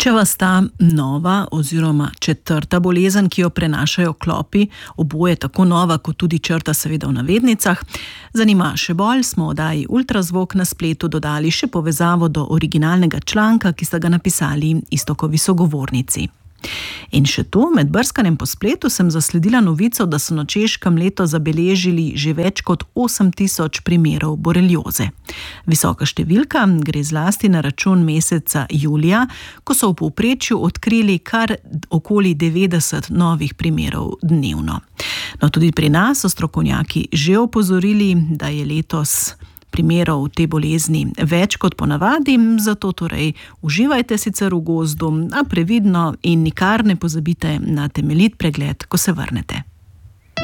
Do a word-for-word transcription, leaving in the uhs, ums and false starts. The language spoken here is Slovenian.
Če vas ta nova oziroma četrta bolezen, ki jo prenašajo klopi, oboje tako nova kot tudi črta seveda v navednicah, zanima še bolj, smo v oddaji Ultrazvok na spletu dodali še povezavo do originalnega članka, ki sta ga napisali Iztokovi sogovornici. In še to, med brskanjem po spletu sem zasledila novico, da so na Češkem leto zabeležili že več kot osem tisoč primerov borelioze. Visoka številka gre zlasti na račun meseca julija, ko so v povprečju odkrili kar okoli devetdeset novih primerov dnevno. No, tudi pri nas so strokovnjaki že opozorili, da je letos primerov te bolezni več kot ponavadi, zato torej uživajte sicer v gozdu, a previdno in nikar ne pozabite na temeljit pregled, ko se vrnete.